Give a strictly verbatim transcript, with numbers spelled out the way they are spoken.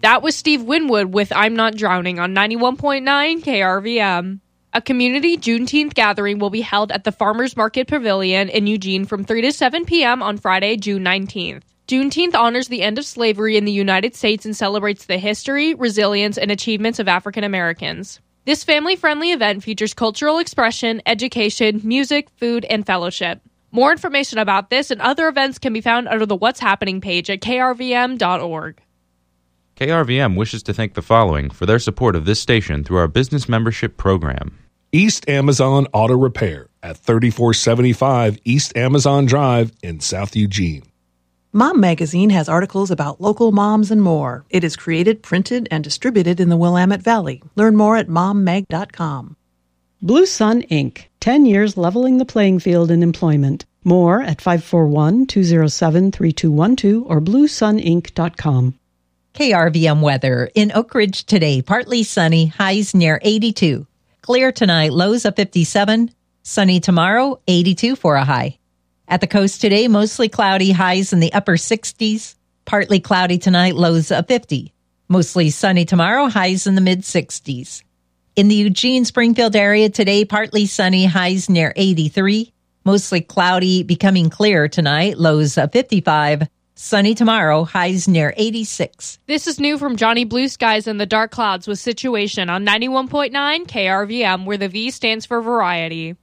That was Steve Winwood with I'm Not Drowning on ninety-one point nine K R V M. A community Juneteenth gathering will be held at the Farmers Market Pavilion in Eugene from three to seven p.m. on Friday, June nineteenth. Juneteenth honors the end of slavery in the United States and celebrates the history, resilience, and achievements of African Americans. This family-friendly event features cultural expression, education, music, food, and fellowship. More information about this and other events can be found under the What's Happening page at K R V M dot org. K R V M wishes to thank the following for their support of this station through our business membership program. East Amazon Auto Repair at thirty-four seventy-five East Amazon Drive in South Eugene. Mom Magazine has articles about local moms and more. It is created, printed, and distributed in the Willamette Valley. Learn more at mom mag dot com. Blue Sun Incorporated. ten years leveling the playing field in employment. More at five four one, two oh seven, three two one two or blue sun inc dot com. K R V M weather. In Oak Ridge today, partly sunny, highs near eighty-two. Clear tonight, lows of fifty-seven. Sunny tomorrow, eighty-two for a high. At the coast today, mostly cloudy, highs in the upper sixties. Partly cloudy tonight, lows of fifty. Mostly sunny tomorrow, highs in the mid-sixties. In the Eugene-Springfield area today, partly sunny, highs near eighty-three. Mostly cloudy, becoming clear tonight, lows of fifty-five. Sunny tomorrow, highs near eighty-six. This is new from Johnny Blue Skies and the Dark Clouds with Situation on ninety-one point nine K R V M, where the V stands for variety.